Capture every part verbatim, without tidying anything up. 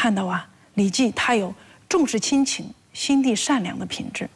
看到啊，李绩他有重视亲情、心地善良的品质。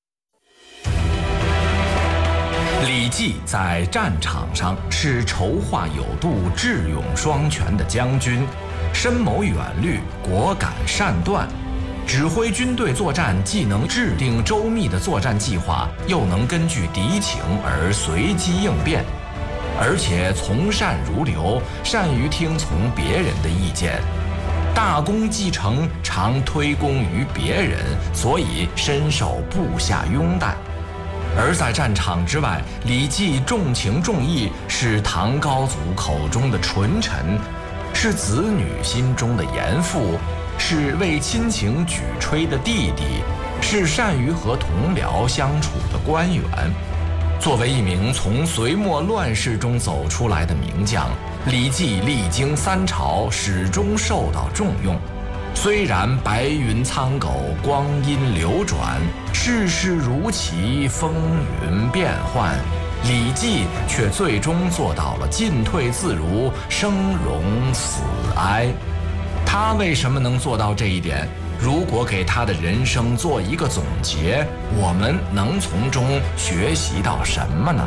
李绩在战场上是筹划有度、智勇双全的将军，深谋远虑、果敢善断，指挥军队作战既能制定周密的作战计划，又能根据敌情而随机应变，而且从善如流，善于听从别人的意见。大功既成，常推功于别人，所以深受部下拥戴。而在战场之外，李绩重情重义，是唐高祖口中的纯臣，是子女心中的严父，是为亲情举吹的弟弟，是善于和同僚相处的官员。作为一名从隋末乱世中走出来的名将，李绩历经三朝，始终受到重用。虽然白云苍狗，光阴流转，世事如棋，风云变幻，李绩却最终做到了进退自如，生荣死哀。他为什么能做到这一点？如果给他的人生做一个总结，我们能从中学习到什么呢？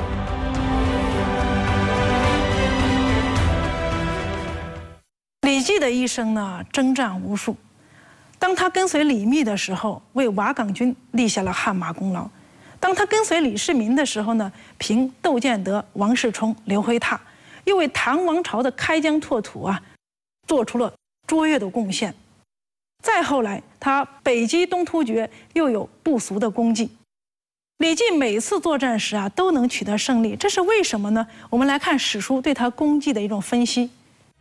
李绩的一生呢，征战无数。当他跟随李密的时候，为瓦岗军立下了汗马功劳；当他跟随李世民的时候呢，凭窦建德、王世充、刘辉闼，又为唐王朝的开疆拓土啊，做出了卓越的贡献。再后来，他北击东突厥，又有不俗的功绩。李绩每次作战时啊，都能取得胜利，这是为什么呢？我们来看史书对他功绩的一种分析。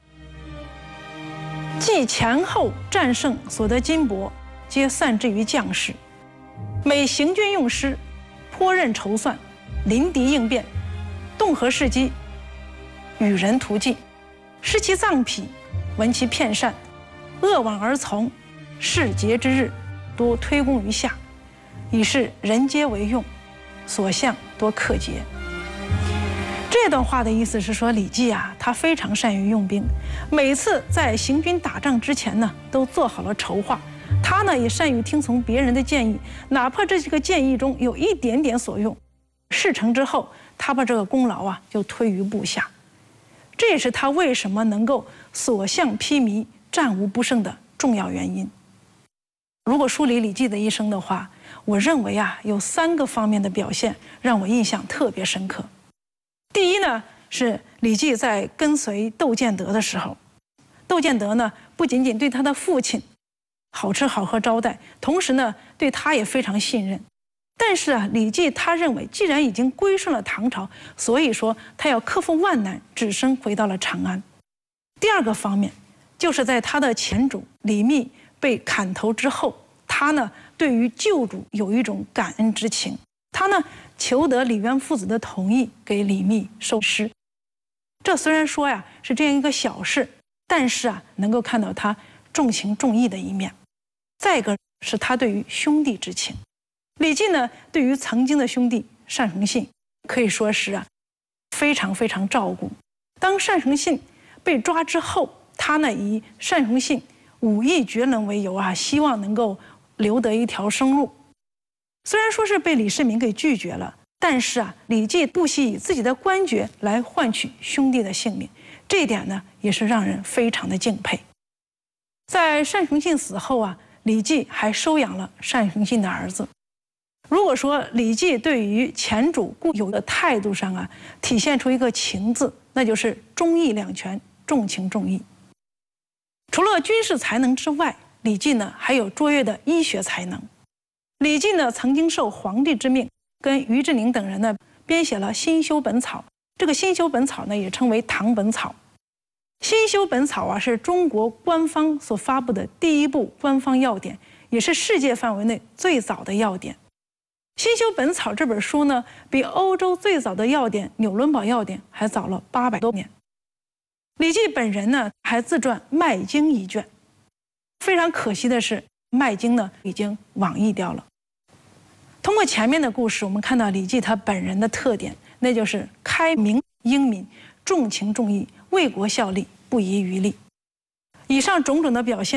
既前后战胜所得金帛，皆散之于将士。每行军用师，颇任筹算，临敌应变，动合事机，与人图计，视其脏癖，闻其片善，扼腕而从。事节之日，多推功于下，以是人皆为用，所向多克节。这段话的意思是说，李绩啊，他非常善于用兵，每次在行军打仗之前呢，都做好了筹划。他呢，也善于听从别人的建议，哪怕这个建议中有一点点所用，事成之后，他把这个功劳啊，就推于部下。这也是他为什么能够所向披靡、战无不胜的重要原因。如果梳理李绩的一生的话，我认为啊，有三个方面的表现让我印象特别深刻。第一呢，是李绩在跟随窦建德的时候，窦建德呢不仅仅对他的父亲好吃好喝招待，同时呢对他也非常信任。但是啊，李绩他认为，既然已经归顺了唐朝，所以说他要克服万难，只身回到了长安。第二个方面，就是在他的前主李密被砍头之后，他呢对于旧主有一种感恩之情，他呢求得李渊父子的同意，给李密收尸。这虽然说呀是这样一个小事，但是啊能够看到他重情重义的一面。再一个是他对于兄弟之情，李绩呢对于曾经的兄弟单承信可以说是啊非常非常照顾。当单承信被抓之后，他呢以单承信武艺绝伦为由啊，希望能够留得一条生路。虽然说是被李世民给拒绝了，但是啊，李绩不惜以自己的官爵来换取兄弟的性命，这一点呢，也是让人非常的敬佩。在单承信死后啊，李绩还收养了单承信的儿子。如果说李绩对于前主固有的态度上啊，体现出一个情字，那就是忠义两全，重情重义。除了军事才能之外，李绩呢还有卓越的医学才能。李绩呢曾经受皇帝之命，跟于志宁等人呢编写了《新修本草》。这个《新修本草》呢也称为《唐本草》。《新修本草》啊是中国官方所发布的第一部官方药典，也是世界范围内最早的药典。《新修本草》这本书呢，比欧洲最早的药典《纽伦堡药典》还早了八百多年。李绩本人呢，还自传《脉经》一卷。非常可惜的是，《脉经》呢已经网易掉了。通过前面的故事，我们看到李绩他本人的特点，那就是开明英明、重情重义、为国效力、不遗余力。以上种种的表现